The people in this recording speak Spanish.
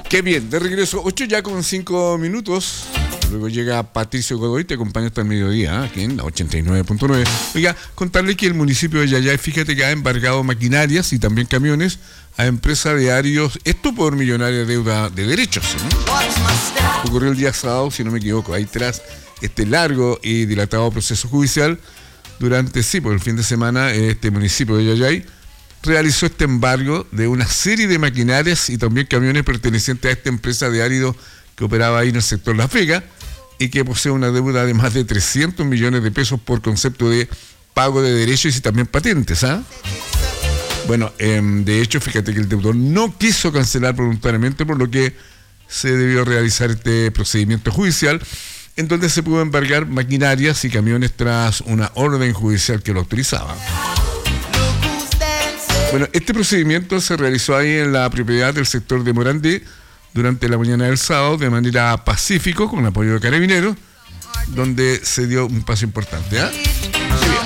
Qué bien, de regreso, 8 ya con 5 minutos. Luego llega Patricio Godoy, te acompaña hasta el mediodía, aquí en la 89.9. Oiga, contarle que el municipio de Yayay, fíjate que ha embargado maquinarias y también camiones a empresas de diarios, esto por millonaria deuda de derechos, ¿no? Ocurrió el día sábado, si no me equivoco, ahí tras este largo y dilatado proceso judicial, durante, por el fin de semana, este municipio de Yayay realizó este embargo de una serie de maquinarias y también camiones pertenecientes a esta empresa de árido que operaba ahí en el sector Las Vegas y que posee una deuda de más de 300 millones de pesos por concepto de pago de derechos y también patentes, ¿ah? Bueno, de hecho, fíjate que el deudor no quiso cancelar voluntariamente, por lo que se debió realizar este procedimiento judicial en donde se pudo embargar maquinarias y camiones tras una orden judicial que lo autorizaba. Bueno, este procedimiento se realizó ahí en la propiedad del sector de Morandé durante la mañana del sábado de manera pacífica con apoyo de carabineros, donde se dio un paso importante, ¿ah? Muy bien.